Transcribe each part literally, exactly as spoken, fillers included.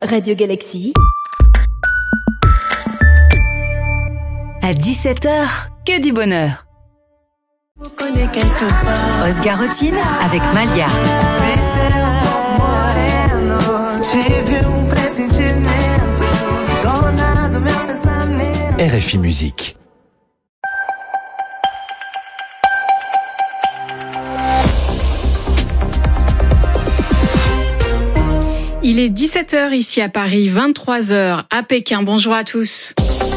Radio Galaxy. À dix-sept heures, que du bonheur. Oscar Routine avec Malia. R F I Musique. Il est dix-sept heures ici à Paris, vingt-trois heures à Pékin. Bonjour à tous.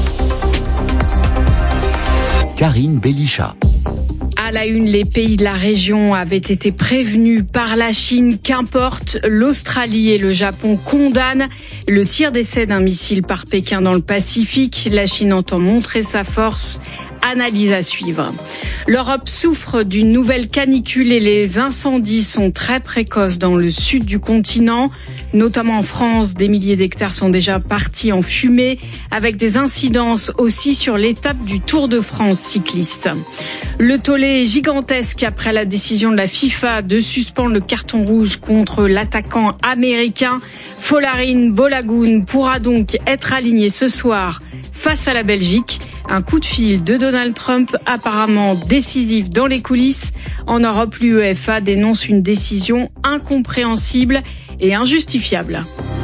Karine Bélichat. À la une, les pays de la région avaient été prévenus par la Chine. Qu'importe, l'Australie et le Japon condamnent le tir d'essai d'un missile par Pékin dans le Pacifique. La Chine entend montrer sa force. Analyse à suivre. L'Europe souffre d'une nouvelle canicule et les incendies sont très précoces dans le sud du continent, notamment en France. Des milliers d'hectares sont déjà partis en fumée, avec des incidences aussi sur l'étape du Tour de France cycliste. Le tollé est gigantesque après la décision de la FIFA de suspendre le carton rouge contre l'attaquant américain. Folarin Balogun pourra donc être aligné ce soir face à la Belgique. Un coup de fil de Donald Trump apparemment décisif dans les coulisses. En Europe, l'UEFA dénonce une décision incompréhensible et injustifiable.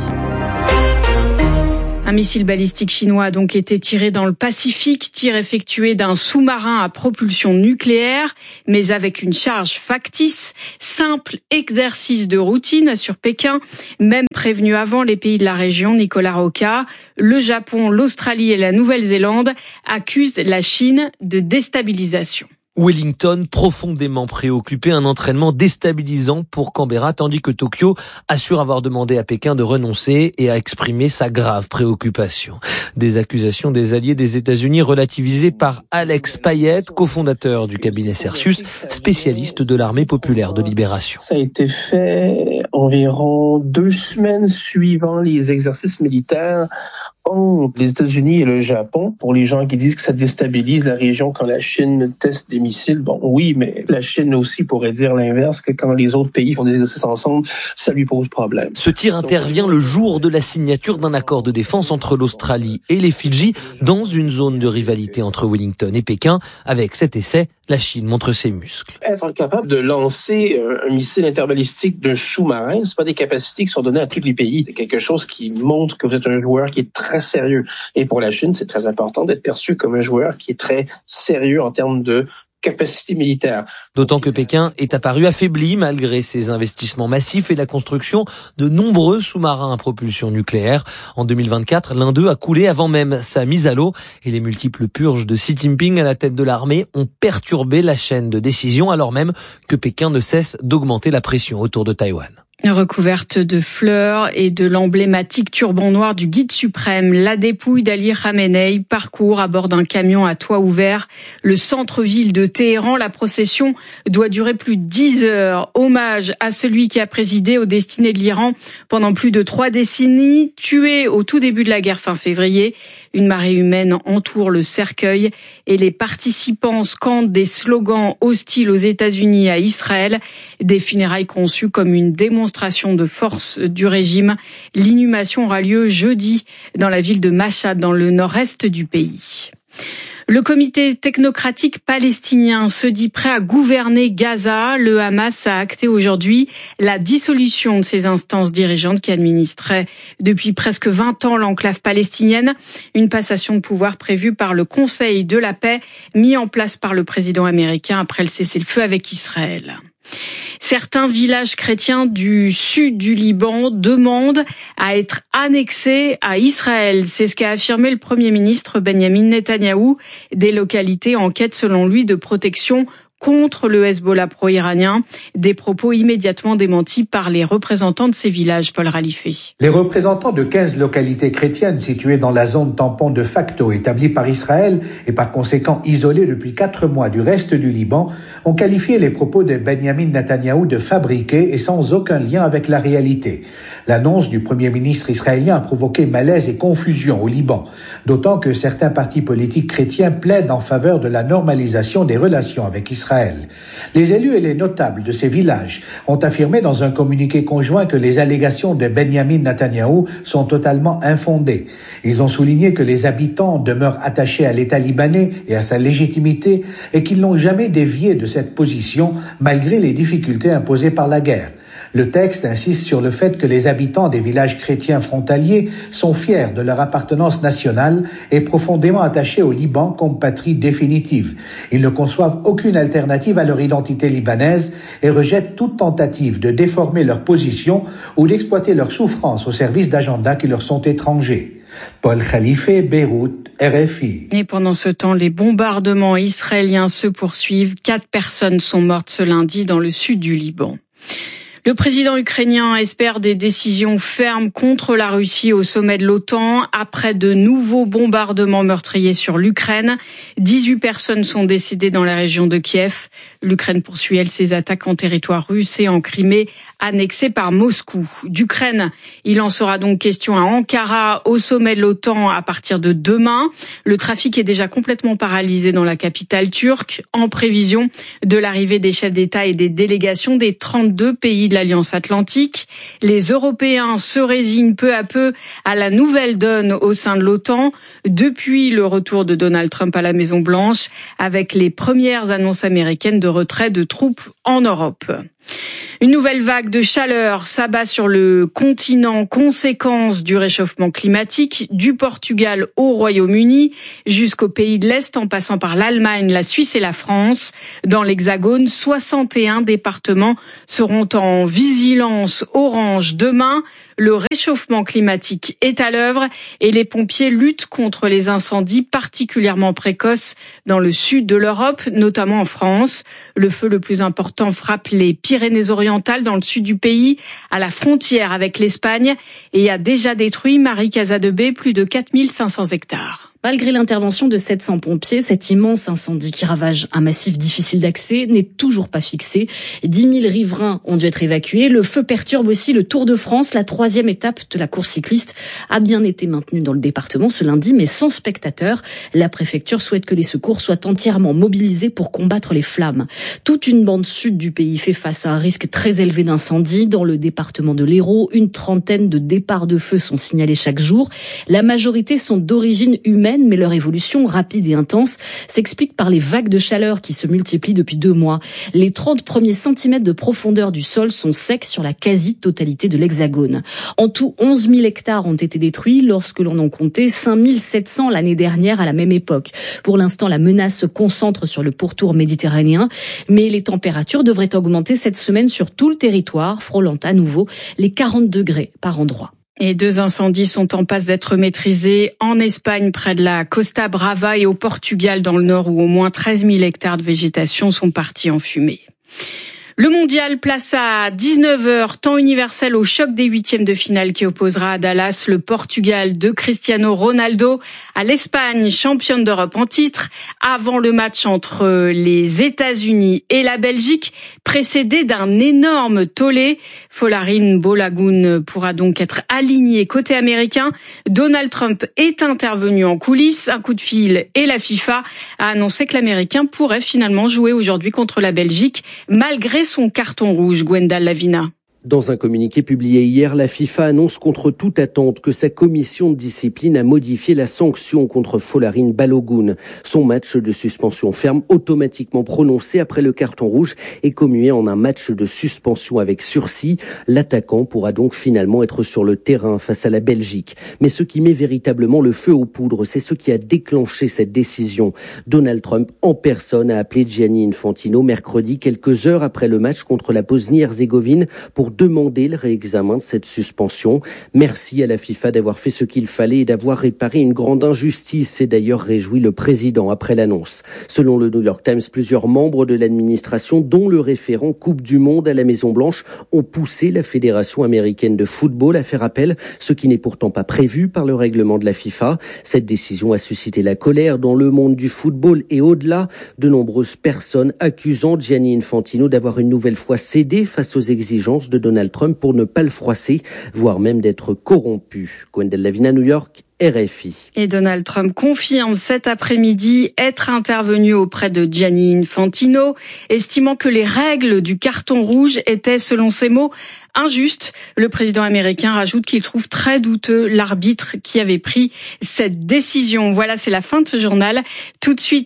Un missile balistique chinois a donc été tiré dans le Pacifique, tir effectué d'un sous-marin à propulsion nucléaire, mais avec une charge factice. Simple exercice de routine, assure Pékin. Même prévenu avant, les pays de la région, Nicolas Rocca, le Japon, l'Australie et la Nouvelle-Zélande accusent la Chine de déstabilisation. Wellington, profondément préoccupé, un entraînement déstabilisant pour Canberra, tandis que Tokyo assure avoir demandé à Pékin de renoncer et a exprimé sa grave préoccupation. Des accusations des alliés des États-Unis relativisées par Alex Payette, cofondateur du cabinet Cersus, spécialiste de l'armée populaire de libération. Ça a été fait environ deux semaines suivant les exercices militaires entre les États-Unis et le Japon. Pour les gens qui disent que ça déstabilise la région quand la Chine teste des missiles, bon, oui, mais la Chine aussi pourrait dire l'inverse, que quand les autres pays font des exercices ensemble, ça lui pose problème. Ce tir intervient le jour de la signature d'un accord de défense entre l'Australie et les Fidji dans une zone de rivalité entre Wellington et Pékin. Avec cet essai, la Chine montre ses muscles. Être capable de lancer un missile interbalistique d'un sous-marin, c'est pas des capacités qui sont données à tous les pays. C'est quelque chose qui montre que vous êtes un joueur qui est très sérieux. Et pour la Chine, c'est très important d'être perçu comme un joueur qui est très sérieux en termes de capacité militaire. D'autant que Pékin est apparu affaibli malgré ses investissements massifs et la construction de nombreux sous-marins à propulsion nucléaire. En deux mille vingt-quatre, l'un d'eux a coulé avant même sa mise à l'eau et les multiples purges de Xi Jinping à la tête de l'armée ont perturbé la chaîne de décision alors même que Pékin ne cesse d'augmenter la pression autour de Taïwan. Recouverte de fleurs et de l'emblématique turban noir du guide suprême, la dépouille d'Ali Khamenei parcourt à bord d'un camion à toit ouvert le centre-ville de Téhéran. La procession doit durer plus de dix heures. Hommage à celui qui a présidé aux destinées de l'Iran pendant plus de trois décennies, tué au tout début de la guerre fin février. Une marée humaine entoure le cercueil et les participants scandent des slogans hostiles aux États-Unis et à Israël. Des funérailles conçues comme une démonstration de force du régime. L'inhumation aura lieu jeudi dans la ville de Mashhad, dans le nord-est du pays. Le comité technocratique palestinien se dit prêt à gouverner Gaza. Le Hamas a acté aujourd'hui la dissolution de ses instances dirigeantes qui administraient depuis presque vingt ans l'enclave palestinienne. Une passation de pouvoir prévue par le Conseil de la paix mis en place par le président américain après le cessez-le-feu avec Israël. Certains villages chrétiens du sud du Liban demandent à être annexés à Israël. C'est ce qu'a affirmé le Premier ministre Benyamin Netanyahou. Des localités en quête, selon lui, de protection contre le Hezbollah pro-iranien. Des propos immédiatement démentis par les représentants de ces villages, Paul Ralifé. Les représentants de quinze localités chrétiennes situées dans la zone tampon de facto établie par Israël et par conséquent isolées depuis quatre mois du reste du Liban ont qualifié les propos de Benyamin Netanyahou de fabriqués et sans aucun lien avec la réalité. L'annonce du Premier ministre israélien a provoqué malaise et confusion au Liban, d'autant que certains partis politiques chrétiens plaident en faveur de la normalisation des relations avec Israël Israël. Les élus et les notables de ces villages ont affirmé dans un communiqué conjoint que les allégations de Benjamin Netanyahou sont totalement infondées. Ils ont souligné que les habitants demeurent attachés à l'État libanais et à sa légitimité et qu'ils n'ont jamais dévié de cette position malgré les difficultés imposées par la guerre. Le texte insiste sur le fait que les habitants des villages chrétiens frontaliers sont fiers de leur appartenance nationale et profondément attachés au Liban comme patrie définitive. Ils ne conçoivent aucune alternative à leur identité libanaise et rejettent toute tentative de déformer leur position ou d'exploiter leur souffrance au service d'agendas qui leur sont étrangers. Paul Khalife, Beyrouth, R F I. Et pendant ce temps, les bombardements israéliens se poursuivent. Quatre personnes sont mortes ce lundi dans le sud du Liban. Le président ukrainien espère des décisions fermes contre la Russie au sommet de l'OTAN après de nouveaux bombardements meurtriers sur l'Ukraine. dix-huit personnes sont décédées dans la région de Kiev. L'Ukraine poursuit, elle, ses attaques en territoire russe et en Crimée, annexée par Moscou. D'Ukraine, il en sera donc question à Ankara au sommet de l'OTAN à partir de demain. Le trafic est déjà complètement paralysé dans la capitale turque en prévision de l'arrivée des chefs d'État et des délégations des trente-deux pays de l'Alliance Atlantique. Les Européens se résignent peu à peu à la nouvelle donne au sein de l'OTAN depuis le retour de Donald Trump à la Maison-Blanche avec les premières annonces américaines de retrait de troupes en Europe. Une nouvelle vague de chaleur s'abat sur le continent, conséquence du réchauffement climatique, du Portugal au Royaume-Uni, jusqu'aux pays de l'Est en passant par l'Allemagne, la Suisse et la France. Dans l'Hexagone, soixante et un départements seront en vigilance orange demain. Le réchauffement climatique est à l'œuvre et les pompiers luttent contre les incendies particulièrement précoces dans le sud de l'Europe, notamment en France. Le feu le plus important frappe les Pyrénées-Orientales dans le sud du pays, à la frontière avec l'Espagne, et a déjà détruit, Marie Casadebé, plus de quatre mille cinq cents hectares. Malgré l'intervention de sept cents pompiers, cet immense incendie qui ravage un massif difficile d'accès n'est toujours pas fixé. dix mille riverains ont dû être évacués. Le feu perturbe aussi le Tour de France. La troisième étape de la course cycliste a bien été maintenue dans le département ce lundi, mais sans spectateurs. La préfecture souhaite que les secours soient entièrement mobilisés pour combattre les flammes. Toute une bande sud du pays fait face à un risque très élevé d'incendie. Dans le département de l'Hérault, une trentaine de départs de feu sont signalés chaque jour. La majorité sont d'origine humaine, mais leur évolution rapide et intense s'explique par les vagues de chaleur qui se multiplient depuis deux mois. Les trente premiers centimètres de profondeur du sol sont secs sur la quasi-totalité de l'Hexagone. En tout, onze mille hectares ont été détruits lorsque l'on en comptait cinq mille sept cents l'année dernière à la même époque. Pour l'instant, la menace se concentre sur le pourtour méditerranéen, mais les températures devraient augmenter cette semaine sur tout le territoire, frôlant à nouveau les quarante degrés par endroit. Et deux incendies sont en passe d'être maîtrisés en Espagne, près de la Costa Brava, et au Portugal, dans le nord, où au moins treize mille hectares de végétation sont partis en fumée. Le mondial place à dix-neuf heures, temps universel, au choc des huitièmes de finale qui opposera à Dallas le Portugal de Cristiano Ronaldo à l'Espagne, championne d'Europe en titre, avant le match entre les États-Unis et la Belgique, précédé d'un énorme tollé. Folarin Balogun pourra donc être aligné côté américain. Donald Trump est intervenu en coulisses, un coup de fil, et la FIFA a annoncé que l'Américain pourrait finalement jouer aujourd'hui contre la Belgique, malgré son carton rouge. Gwendal Lavina. Dans un communiqué publié hier, la FIFA annonce contre toute attente que sa commission de discipline a modifié la sanction contre Folarin Balogun. Son match de suspension ferme, automatiquement prononcé après le carton rouge, est commué en un match de suspension avec sursis. L'attaquant pourra donc finalement être sur le terrain face à la Belgique. Mais ce qui met véritablement le feu aux poudres, c'est ce qui a déclenché cette décision. Donald Trump en personne a appelé Gianni Infantino mercredi, quelques heures après le match contre la Bosnie-Herzégovine, pour demander le réexamen de cette suspension. Merci à la FIFA d'avoir fait ce qu'il fallait et d'avoir réparé une grande injustice, s'est d'ailleurs réjoui le président après l'annonce. Selon le New York Times, plusieurs membres de l'administration, dont le référent Coupe du Monde à la Maison-Blanche, ont poussé la Fédération américaine de football à faire appel, ce qui n'est pourtant pas prévu par le règlement de la FIFA. Cette décision a suscité la colère dans le monde du football et au-delà, de nombreuses personnes accusant Gianni Infantino d'avoir une nouvelle fois cédé face aux exigences de Donald Trump pour ne pas le froisser, voire même d'être corrompu. Gwendal Lavina, New York, R F I. Et Donald Trump confirme cet après-midi être intervenu auprès de Gianni Infantino, estimant que les règles du carton rouge étaient, selon ses mots, injustes. Le président américain rajoute qu'il trouve très douteux l'arbitre qui avait pris cette décision. Voilà, c'est la fin de ce journal. Tout de suite,